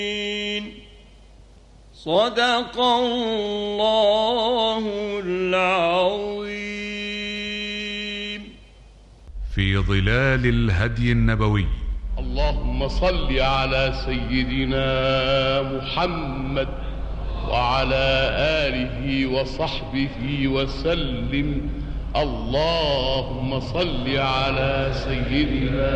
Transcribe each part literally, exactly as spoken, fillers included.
صدق الله العظيم. في ظلال الهدي النبوي. اللهم صل على سيدنا محمد وعلى آله وصحبه وسلم. اللهم صل على سيدنا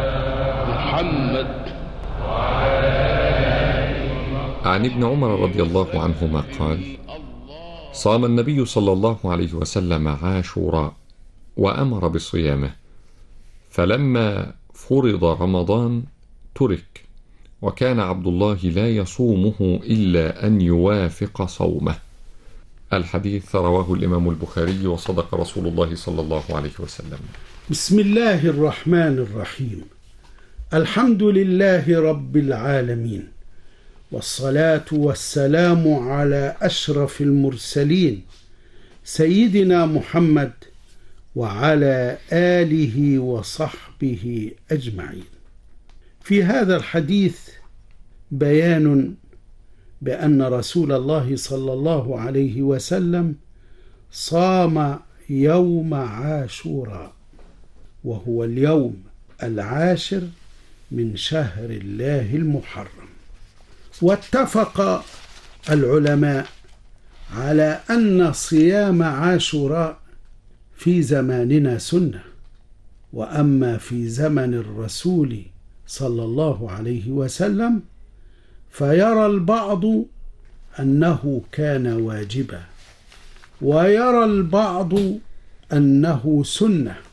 محمد وعلى آله. عن ابن عمر رضي الله عنهما قال: صام النبي صلى الله عليه وسلم عاشوراء وأمر بصيامه، فلما فرض رمضان ترك، وكان عبد الله لا يصومه إلا أن يوافق صومه. الحديث رواه الإمام البخاري، وصدق رسول الله صلى الله عليه وسلم. بسم الله الرحمن الرحيم. الحمد لله رب العالمين، والصلاة والسلام على أشرف المرسلين سيدنا محمد وعلى آله وصحبه أجمعين. في هذا الحديث بيان بأن رسول الله صلى الله عليه وسلم صام يوم عاشوراء، وهو اليوم العاشر من شهر الله المحرم. واتفق العلماء على أن صيام عاشوراء في زماننا سنة، وأما في زمن الرسول صلى الله عليه وسلم فيرى البعض أنه كان واجبا، ويرى البعض أنه سنة،